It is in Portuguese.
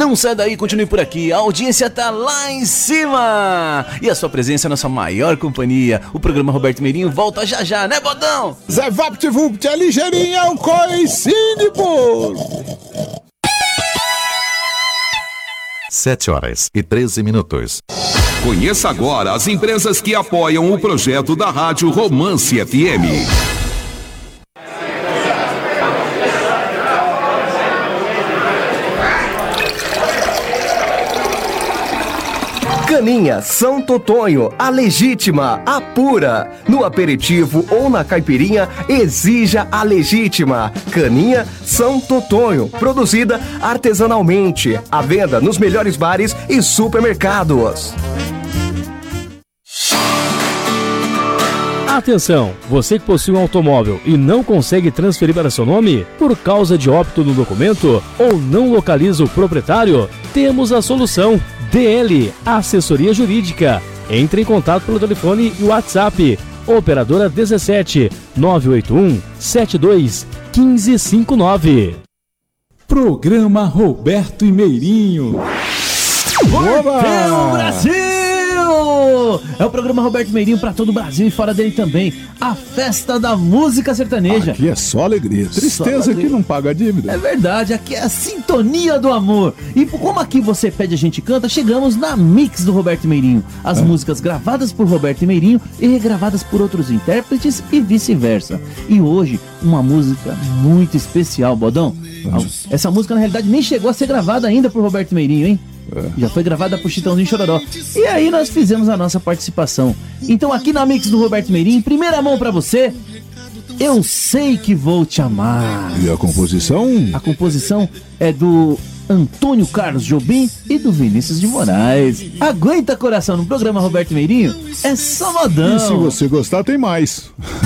Não sai daí, continue por aqui. A audiência tá lá em cima. E a sua presença é a nossa maior companhia. O programa Roberto Meirinho volta já já, né, Bodão? Zé VaptVupt é ligeirinho, é o coincide, pô! 7h13. Conheça agora as empresas que apoiam o projeto da Rádio Romance FM. Caninha São Totonho, a legítima, a pura. No aperitivo ou na caipirinha, exija a legítima. Caninha São Totonho, produzida artesanalmente. À venda nos melhores bares e supermercados. Atenção, você que possui um automóvel e não consegue transferir para seu nome por causa de óbito no documento ou não localiza o proprietário, temos a solução. DL, Assessoria Jurídica. Entre em contato pelo telefone e WhatsApp. Operadora 17 981 72 1559. Programa Roberto e Meirinho. Portão Brasil! É o programa Roberto Meirinho para todo o Brasil e fora dele também. A festa da música sertaneja. Aqui é só alegria. Tristeza que não paga a dívida. É verdade, aqui é a sintonia do amor. E como aqui você pede, a gente canta, chegamos na mix do Roberto Meirinho. As músicas gravadas por Roberto Meirinho e regravadas por outros intérpretes e vice-versa. E hoje, uma música muito especial, Bodão. Essa música, na realidade, nem chegou a ser gravada ainda por Roberto Meirinho, hein? Já foi gravada por Chitãozinho e Chororó. E aí nós fizemos a nossa participação. Então aqui na mix do Roberto Meirinho, em primeira mão pra você, Eu Sei Que Vou Te Amar. E a composição? A composição é do Antônio Carlos Jobim e do Vinícius de Moraes. Aguenta, coração, no programa Roberto Meirinho é só modão. E se você gostar, tem mais.